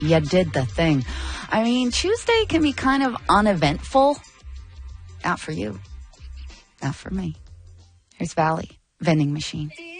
you did the thing. I mean, Tuesday can be kind of uneventful. Not for you. Not for me. Here's Valley, vending machine.